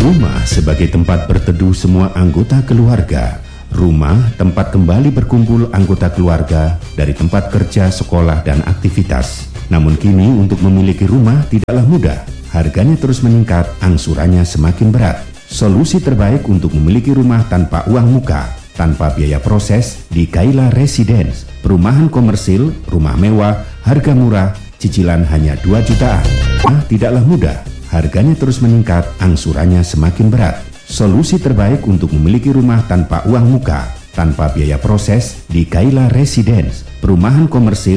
Rumah sebagai tempat berteduh semua anggota keluarga. Rumah tempat kembali berkumpul anggota keluarga dari tempat kerja, sekolah, dan aktivitas. Namun kini untuk memiliki rumah tidaklah mudah. Harganya terus meningkat, angsurannya semakin berat. Solusi terbaik untuk memiliki rumah tanpa uang muka, tanpa biaya proses di Kaila Residence. Perumahan komersil, rumah mewah, harga murah, cicilan hanya 2 jutaan. Tidaklah mudah. Harganya terus meningkat, angsurannya semakin berat. Solusi terbaik untuk memiliki rumah tanpa uang muka, tanpa biaya proses di Kaila Residence. Perumahan komersil,